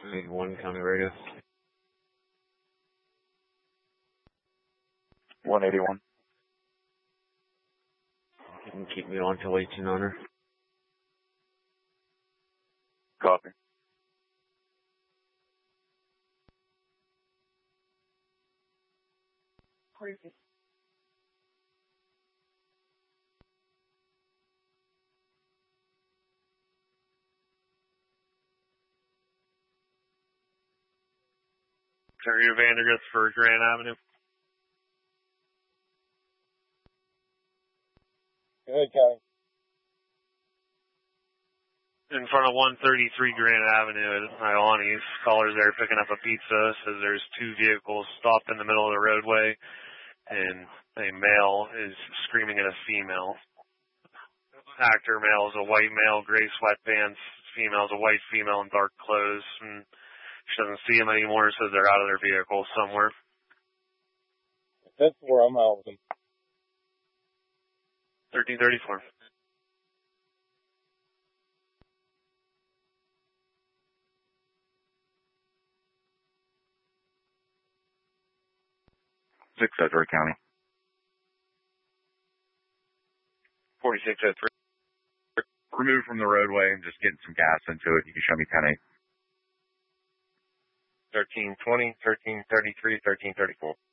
1 County Radio. 181. You can keep me on till 1800. Copy. Terry Vandergrift for Grand Avenue. Good, County. In front of 133 Grand Avenue at Ioni's. Caller's there picking up a pizza. Says there's 2 vehicles stopped in the middle of the roadway, and a male is screaming at a female. Actor male is a white male, gray sweatpants. Female is a white female in dark clothes, and she doesn't see him anymore. Says they're out of their vehicle somewhere. That's where I'm out with them. 1334. Six Edward County. 4603. Remove from the roadway and just getting some gas into it. You can show me 10-8. 1320, 1333, 1334.